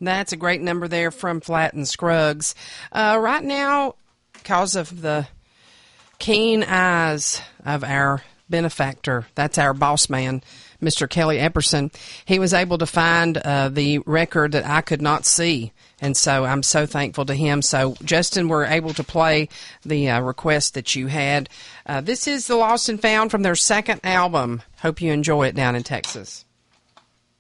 That's a great number there from Flatt and Scruggs. Right now, because of the keen eyes of our benefactor, that's our boss man, Mr. Kelly Epperson, he was able to find the record that I could not see. And so I'm so thankful to him. So, Justin, we're able to play the request that you had. This is The Lost and Found from their second album. Hope you enjoy it down in Texas.